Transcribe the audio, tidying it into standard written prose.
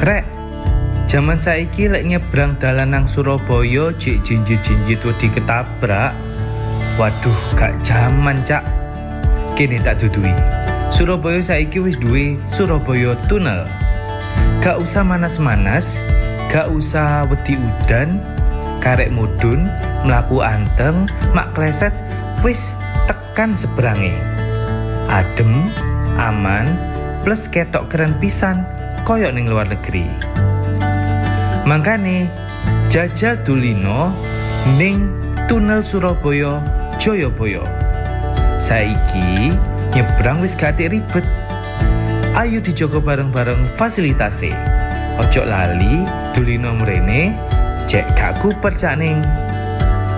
Rek, jaman saiki lek nyebrang dalan nang Surabaya jek jinjit-jinjit wedi ketabrak. Waduh, gak jaman, Cak. Kene tak dudui. Surabaya saiki wis duwe Surabaya Tunnel. Gak usah manas-manas, gak usah wedi udan, karek mudun, mlaku anteng, mak kleset, wis tekan seberange. Adem, aman, plus ketok keren pisan, koyok ning luar negeri. Mangkane jajal dulino ning Tunnel Surabaya Joyoboyo. Saiki nyebrang wis gak ribet. Ayo dijogo bareng-bareng fasilitase. Ojo lali dulino mrene, jek gak kuper cak ning